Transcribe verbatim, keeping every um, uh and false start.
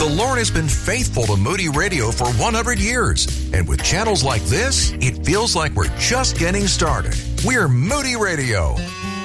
The Lord has been faithful to Moody Radio for one hundred years. And with channels like this, it feels like we're just getting started. We're Moody Radio.